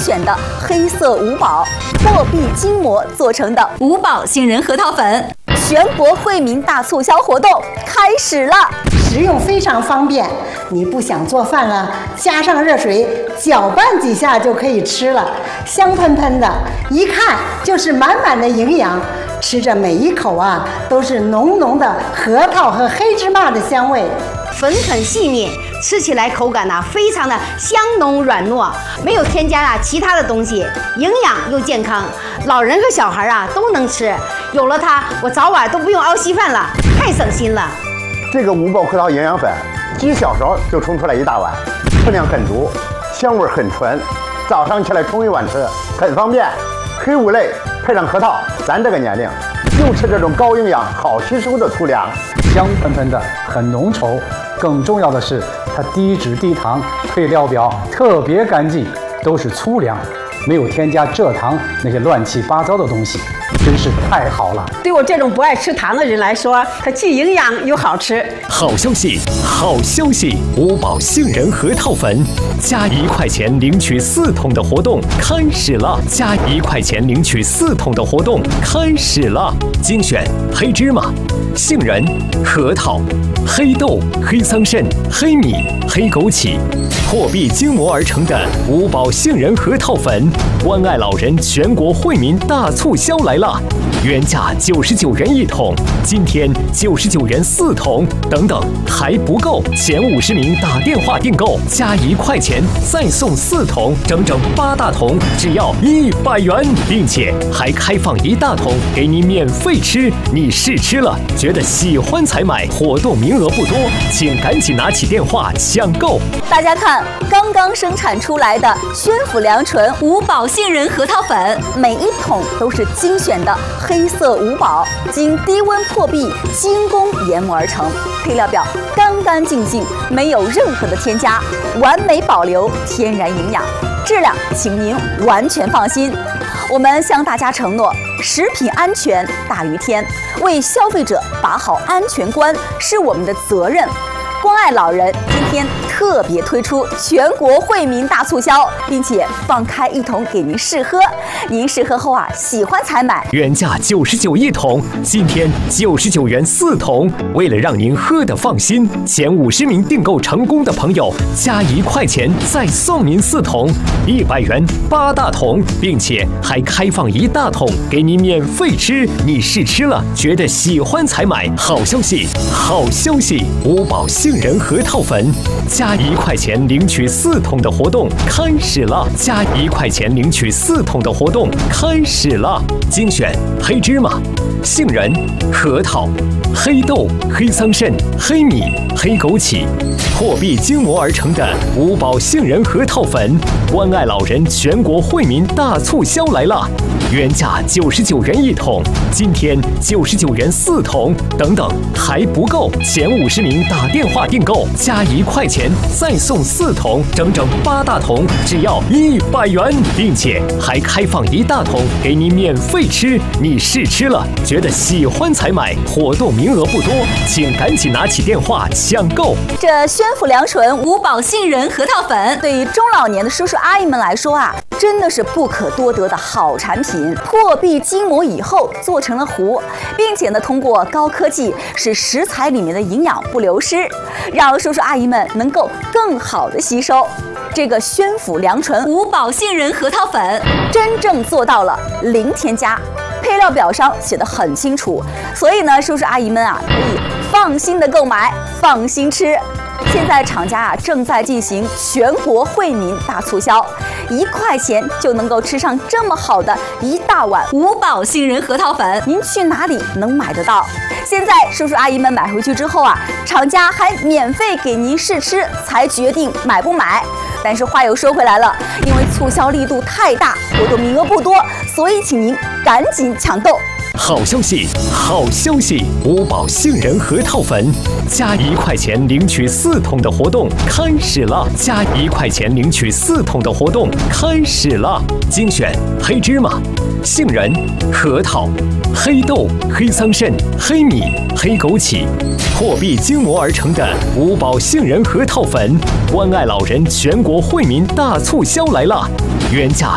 选的黑色五宝货币筋膜做成的五宝杏仁核桃粉，全国惠民大促销活动开始了。 食用非常方便，你不想做饭了，加上热水搅拌几下就可以吃了，香喷喷的，一看就是满满的营养。吃着每一口啊，都是浓浓的核桃和黑芝麻的香味。 粉很细腻，吃起来口感非常的香浓软糯，没有添加其他的东西，营养又健康，老人和小孩都能吃。有了它，我早晚都不用熬稀饭了，太省心了。 这个五宝核桃营养粉，几小勺就冲出来一大碗，分量很足，香味很纯，早上起来冲一碗吃，很方便。黑五类配上核桃，咱这个年龄就吃这种高营养、好吸收的粗粮， 香喷喷的，很浓稠。更重要的是，它低脂低糖，配料表特别干净，都是粗粮，没有添加蔗糖那些乱七八糟的东西，真是太好了。 对我这种不爱吃糖的人来说，它既营养又好吃。 好消息，好消息！五宝杏仁核桃粉加1块钱领取4桶的活动开始了，加1块钱领取4桶的活动开始了。精选黑芝麻、杏仁、核桃、黑豆、黑桑葚、黑米、黑枸杞，货币精磨而成的五宝杏仁核桃粉，关爱老人全国惠民大促销来了！原价99元1桶，今天99元4桶，等等还不够，前50名打电话订购加1块钱再送4桶，整整8大桶，只要100元，并且还开放1大桶给你免费吃。你试吃了，觉得喜欢才买，活动名额不多，请赶紧拿起电话抢购。 大家看，刚刚生产出来的宣府良醇五宝杏仁核桃粉，每一桶都是精选的黑色五宝，经低温破壁精工研磨而成，配料表干干净净，没有任何的添加，完美保留天然营养，质量请您完全放心。我们向大家承诺，食品安全大于天，为消费者把好安全关是我们的责任。关爱老人今天特别推出全国惠民大促销，并且放开1桶给您试喝，您试喝后喜欢才买。 原价99一桶，今天99元4桶。为了让您喝得放心，前50名订购成功的朋友加1块钱再送您4桶，100元8大桶，并且还开放1大桶给您免费吃。你试吃了，觉得喜欢才买。好消息，好消息！五宝杏仁核桃粉加1块钱领取4桶的活动开始了，加1块钱领取4桶的活动开始了。精选黑芝麻、杏仁、核桃、黑豆、黑桑葚、黑米、黑枸杞，货币精磨而成的五宝杏仁核桃粉，关爱老人全国惠民大促销来了！原价99元1桶，今天99元4桶，等等还不够，前50名打电话订购加1块钱再送4桶，整整8大桶，只要100元，并且还开放1大桶给你免费吃。你试吃了，觉得喜欢才买，活动名额不多，请赶紧拿起电话抢购。 这宣府良醇五宝杏仁核桃粉，对于中老年的叔叔阿姨们来说真的是不可多得的好产品。破壁筋磨以后做成了糊，并且通过高科技使食材里面的营养不流失，让叔叔阿姨们能够更好的吸收。这个宣府良醇五宝杏仁核桃粉真正做到了零添加，配料表上写得很清楚，所以叔叔阿姨们可以放心的购买，放心吃。现在厂家正在进行全国惠民大促销，1块钱就能够吃上这么好的1大碗五宝杏仁核桃粉，您去哪里能买得到？现在叔叔阿姨们买回去之后厂家还免费给您试吃，才决定买不买。但是话又说回来了，因为促销力度太大，活动名额不多，所以请您赶紧抢购。 好消息，好消息！五宝杏仁核桃粉加1块钱领取4桶的活动开始了，加1块钱领取4桶的活动开始了。精选黑芝麻、杏仁、核桃、黑豆、黑桑葚、黑米、黑枸杞，货币精磨而成的五宝杏仁核桃粉，关爱老人全国惠民大促销来了！原价